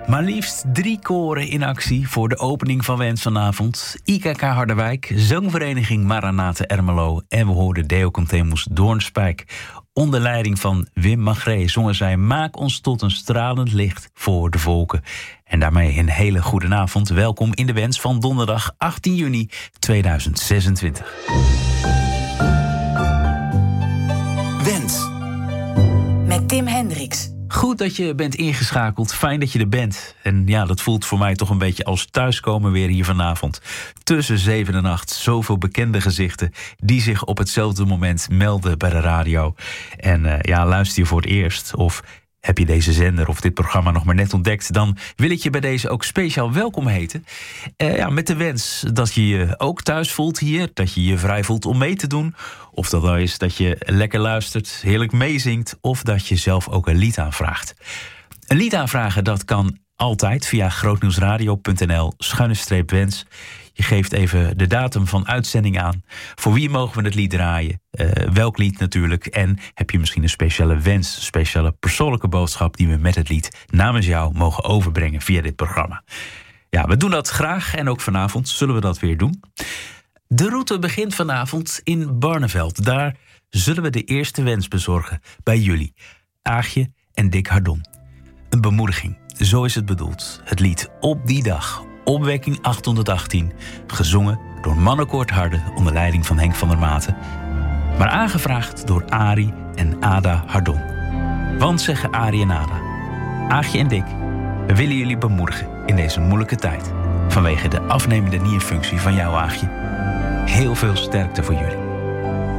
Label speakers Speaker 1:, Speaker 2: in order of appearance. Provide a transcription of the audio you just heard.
Speaker 1: Maar liefst 3 koren in actie voor de opening van Wens vanavond. IKK Harderwijk, Zangvereniging Maranatha Ermelo en we hoorden Deo Contemus Doornspijk. Onder leiding van Wim Magree zongen zij Maak ons tot een stralend licht voor de volken. En daarmee een hele goede avond. Welkom in de Wens van donderdag 18 juni 2026.
Speaker 2: Wens.
Speaker 3: Met Tim Hendricks.
Speaker 1: Goed dat je bent ingeschakeld. Fijn dat je er bent. En ja, dat voelt voor mij toch een beetje als thuiskomen weer hier vanavond. Tussen 7 en 8. Zoveel bekende gezichten die zich op hetzelfde moment melden bij de radio. En luister je voor het eerst of heb je deze zender of dit programma nog maar net ontdekt, dan wil ik je bij deze ook speciaal welkom heten. Met de wens dat je je ook thuis voelt hier. Dat je je vrij voelt om mee te doen. Of dat nou is dat je lekker luistert, heerlijk meezingt, of dat je zelf ook een lied aanvraagt. Een lied aanvragen, dat kan altijd via grootnieuwsradio.nl/wens. Je geeft even de datum van uitzending aan. Voor wie mogen we het lied draaien? Welk lied natuurlijk? En heb je misschien een speciale wens, een speciale persoonlijke boodschap die we met het lied namens jou mogen overbrengen via dit programma? Ja, we doen dat graag en ook vanavond zullen we dat weer doen. De route begint vanavond in Barneveld. Daar zullen we de eerste wens bezorgen bij jullie, Aagje en Dick Hardon. Een bemoediging, zo is het bedoeld. Het lied Op die dag, Opwekking 818, gezongen door Mannenkoord Harde onder leiding van Henk van der Maten, maar aangevraagd door Arie en Ada Hardon. Want zeggen Arie en Ada, Aagje en Dick, we willen jullie bemoedigen in deze moeilijke tijd. Vanwege de afnemende nierfunctie van jouw Aagje. Heel veel sterkte voor jullie.